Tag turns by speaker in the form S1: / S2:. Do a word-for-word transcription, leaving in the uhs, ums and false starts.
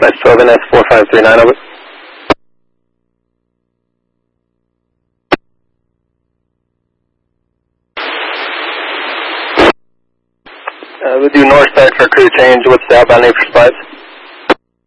S1: Nice twelve N S four five three nine, over. Uh, we'll do north side for crew change. What's the outbound name for supplies?